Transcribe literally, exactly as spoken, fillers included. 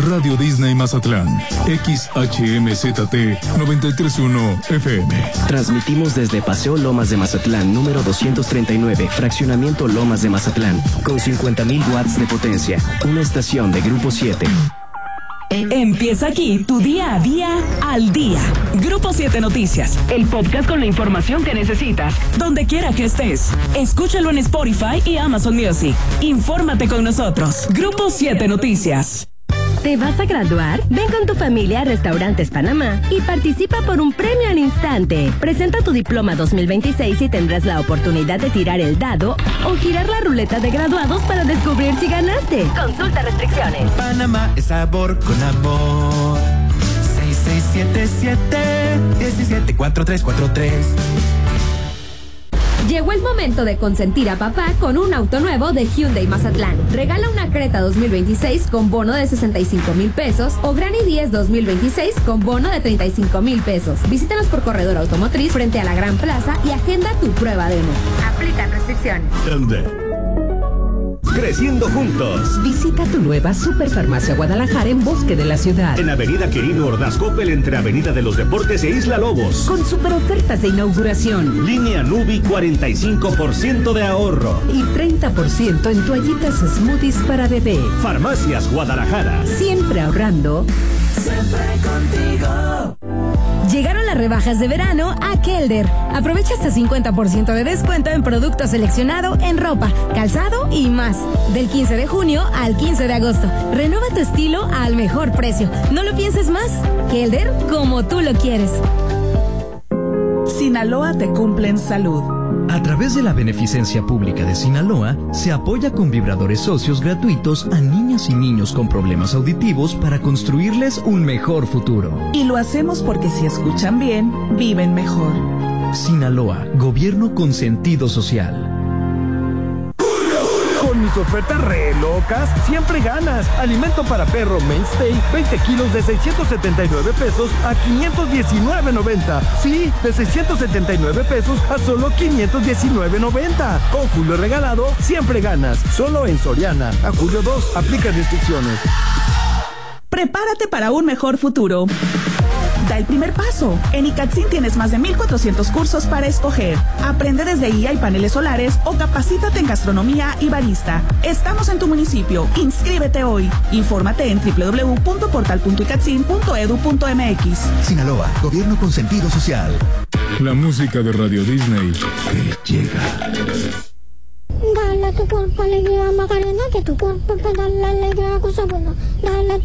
Radio Disney Mazatlán, X H M Z T noventa y tres punto uno F M. Transmitimos desde Paseo Lomas de Mazatlán, número doscientos treinta y nueve, Fraccionamiento Lomas de Mazatlán, con cincuenta mil watts de potencia. Una estación de Grupo siete. Empieza aquí tu día a día al día. Grupo siete Noticias, el podcast con la información que necesitas, donde quiera que estés. Escúchalo en Spotify y Amazon Music. Infórmate con nosotros. Grupo siete Noticias. ¿Te vas a graduar? Ven con tu familia a Restaurantes Panamá y participa por un premio al instante. Presenta tu diploma dos mil veintiséis y tendrás la oportunidad de tirar el dado o girar la ruleta de graduados para descubrir si ganaste. Consulta restricciones. Panamá es sabor con amor. seis seis siete siete, uno siete cuatro tres cuatro tres. Llegó el momento de consentir a papá con un auto nuevo de Hyundai Mazatlán. Regala una Creta dos mil veintiséis con bono de sesenta y cinco mil pesos o Granny diez dos mil veintiséis con bono de treinta y cinco mil pesos. Visítanos por Corredor Automotriz frente a la Gran Plaza y agenda tu prueba demo. Aplican restricciones. Hyundai. Creciendo juntos. Visita tu nueva Superfarmacia Guadalajara en Bosque de la Ciudad. En Avenida Quirino Ordaz Coppel entre Avenida de los Deportes e Isla Lobos. Con super ofertas de inauguración. Línea Nubi, cuarenta y cinco por ciento de ahorro. Y treinta por ciento en toallitas smoothies para bebé. Farmacias Guadalajara. Siempre ahorrando. Siempre contigo. Llegaron las rebajas de verano a Kelder. Aprovecha hasta cincuenta por ciento de descuento en productos seleccionados en ropa, calzado y más. Del quince de junio al quince de agosto. Renueva tu estilo al mejor precio. No lo pienses más. Kelder, como tú lo quieres. Sinaloa te cumple en salud. A través de la Beneficencia Pública de Sinaloa, se apoya con vibradores socios gratuitos a niñas y niños con problemas auditivos para construirles un mejor futuro. Y lo hacemos porque si escuchan bien, viven mejor. Sinaloa, gobierno con sentido social. Con mis ofertas re locas, siempre ganas. Alimento para perro Mainstay, veinte kilos de seiscientos setenta y nueve pesos a quinientos diecinueve noventa. Sí, de seiscientos setenta y nueve pesos a solo quinientos diecinueve noventa. Con Julio regalado, siempre ganas. Solo en Soriana. A julio dos, aplica restricciones. Prepárate para un mejor futuro. Da el primer paso. En ICATSIN tienes más de mil cuatrocientos cursos para escoger. Aprende desde I A y paneles solares o capacítate en gastronomía y barista. Estamos en tu municipio. Inscríbete hoy. Infórmate en doble u doble u doble u punto portal punto icatsin punto edu punto mx. Sinaloa, gobierno con sentido social. La música de Radio Disney te llega. Dale a tu cuerpo alegría, Macarena, que tu cuerpo te da la alegría, cosa buena. Dale